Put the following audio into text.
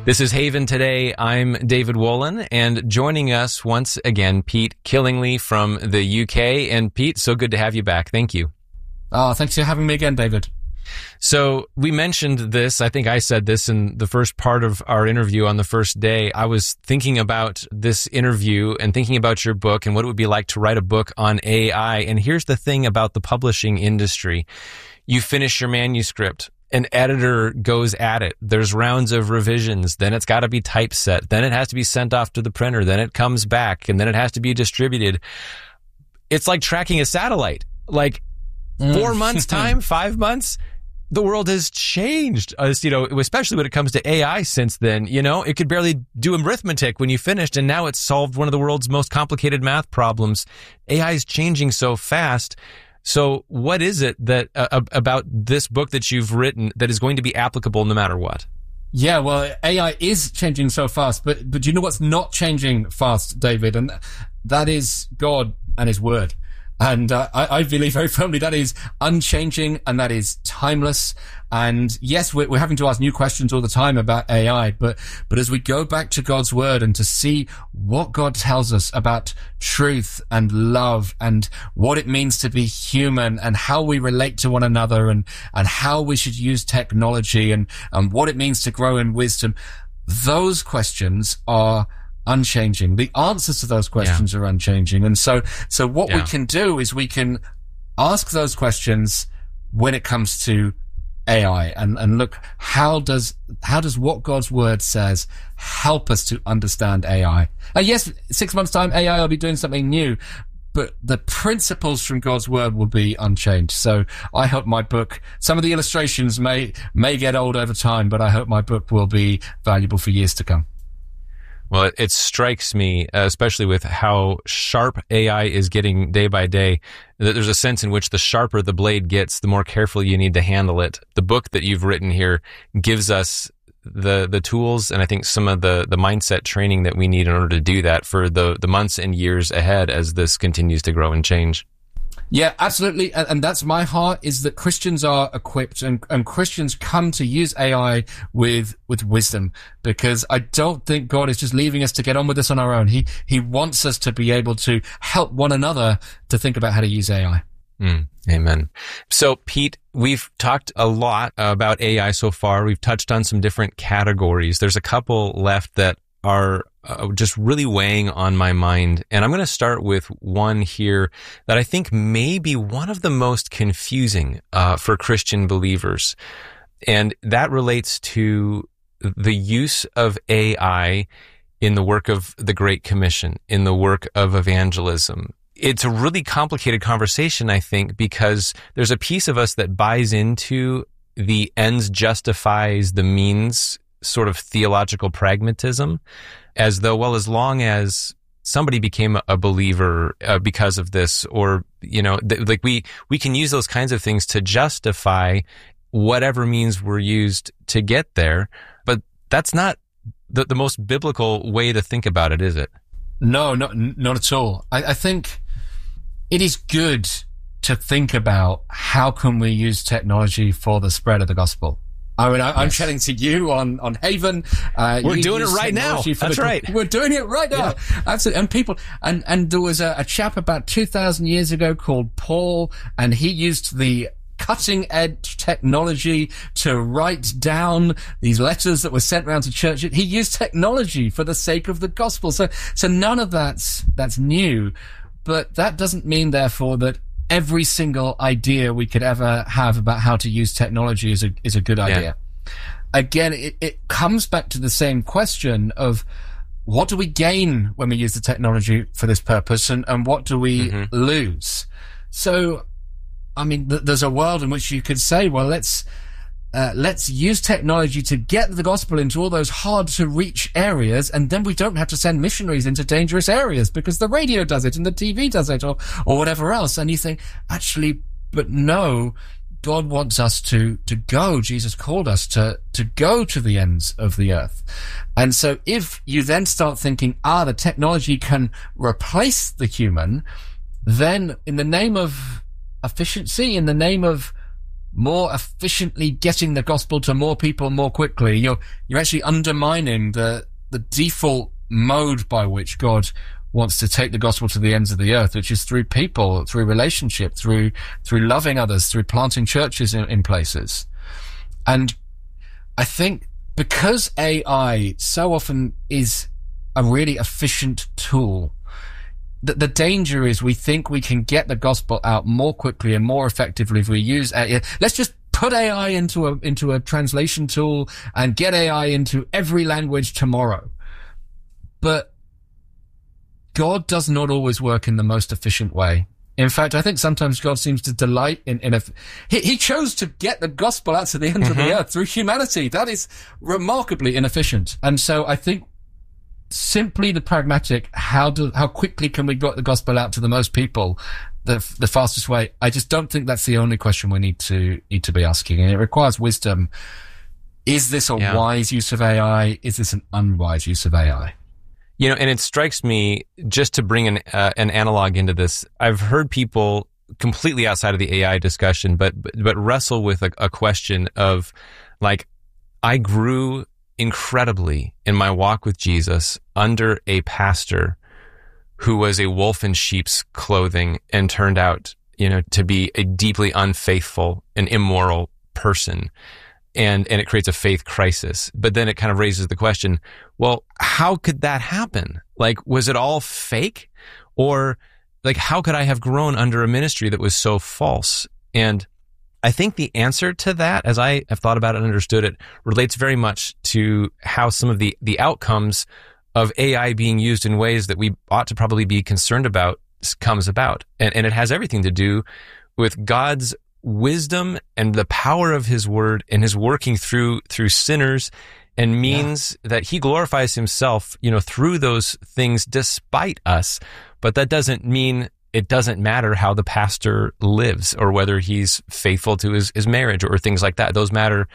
This is Haven Today. I'm David Wolin, and joining us once again, Pete Killingley from the UK. And Pete, so good to have you back. Thank you. Oh, thanks for having me again, David. So we mentioned this, I think I said this in the first part of our interview on the first day. I was thinking about this interview and thinking about your book and what it would be like to write a book on AI. And here's the thing about the publishing industry. You finish your manuscript, an editor goes at it. There's rounds of revisions. Then it's got to be typeset. Then it has to be sent off to the printer. Then it comes back, and then it has to be distributed. It's like tracking a satellite. Like 4 months' time, 5 months, the world has changed. Especially when it comes to AI since then. It could barely do arithmetic when you finished, and now it's solved one of the world's most complicated math problems. AI is changing so fast. So what is it that about this book that you've written that is going to be applicable no matter what? Yeah, well, AI is changing so fast, but you know what's not changing fast, David? And that is God and His Word. And I believe very firmly that is unchanging and that is timeless. And yes, we're having to ask new questions all the time about AI, but as we go back to God's Word and to see what God tells us about truth and love and what it means to be human and how we relate to one another and how we should use technology and what it means to grow in wisdom, those questions are unchanging. The answers to those questions are unchanging. And so what we can do is we can ask those questions when it comes to AI and look, how does what God's Word says help us to understand AI? Yes, 6 months' time, AI will be doing something new, but the principles from God's Word will be unchanged. So I hope my book, some of the illustrations may get old over time, but I hope my book will be valuable for years to come. Well, it strikes me, especially with how sharp AI is getting day by day, that there's a sense in which the sharper the blade gets, the more carefully you need to handle it. The book that you've written here gives us the tools and I think some of the mindset training that we need in order to do that for the months and years ahead as this continues to grow and change. Yeah, absolutely. And that's my heart, is that Christians are equipped and Christians come to use AI with wisdom, because I don't think God is just leaving us to get on with this on our own. He wants us to be able to help one another to think about how to use AI. Amen. So, Pete, we've talked a lot about AI so far. We've touched on some different categories. There's a couple left that are just really weighing on my mind. And I'm going to start with one here that I think may be one of the most confusing for Christian believers. And that relates to the use of AI in the work of the Great Commission, in the work of evangelism. It's a really complicated conversation, I think, because there's a piece of us that buys into the ends justifies the means sort of theological pragmatism, as though, well, as long as somebody became a believer because of this, or, like we can use those kinds of things to justify whatever means were used to get there. But that's not the most biblical way to think about it, is it? No, not at all. I think it is good to think about how can we use technology for the spread of the gospel. I mean, I'm chatting to you on Haven. We're doing it right now. That's right. We're doing it right now. Yeah. Absolutely. And people, and there was a chap about 2,000 years ago called Paul, and he used the cutting edge technology to write down these letters that were sent around to church. He used technology for the sake of the gospel. So none of that's new, but that doesn't mean, therefore, that every single idea we could ever have about how to use technology is a good idea. Yeah. Again, it comes back to the same question of what do we gain when we use the technology for this purpose, and what do we lose? So, I mean, there's a world in which you could say, well, let's use technology to get the gospel into all those hard to reach areas, and then we don't have to send missionaries into dangerous areas because the radio does it and the TV does it or whatever else. And you think, actually, but no, God wants us to go. Jesus called us to go to the ends of the earth. And so if you then start thinking, the technology can replace the human, then in the name of efficiency, in the name of more efficiently getting the gospel to more people more quickly, you're actually undermining the default mode by which God wants to take the gospel to the ends of the earth, which is through people, through relationship, through loving others, through planting churches in places. And I think because AI so often is a really efficient tool, the danger is we think we can get the gospel out more quickly and more effectively if we use AI. Let's just put AI into a translation tool and get AI into every language tomorrow. But God does not always work in the most efficient way. In fact, I think sometimes God seems to delight He chose to get the gospel out to the ends of the earth through humanity. That is remarkably inefficient. And so I think simply the pragmatic, how quickly can we get the gospel out to the most people, the fastest way, I just don't think that's the only question we need to be asking. And it requires wisdom. Is this a wise use of AI? Is this an unwise use of AI? And it strikes me, just to bring an analog into this, I've heard people completely outside of the AI discussion, but wrestle with a question of, like, I grew incredibly in my walk with Jesus under a pastor who was a wolf in sheep's clothing and turned out, to be a deeply unfaithful and immoral person. And it creates a faith crisis. But then it kind of raises the question, well, how could that happen? Like, was it all fake? Or, like, how could I have grown under a ministry that was so false? And I think the answer to that, as I have thought about it and understood it, relates very much to how some of the outcomes of AI being used in ways that we ought to probably be concerned about comes about. And it has everything to do with God's wisdom and the power of his word and his working through sinners, and means that he glorifies himself, through those things despite us. But that doesn't mean it doesn't matter how the pastor lives or whether he's faithful to his marriage or things like that. Those matter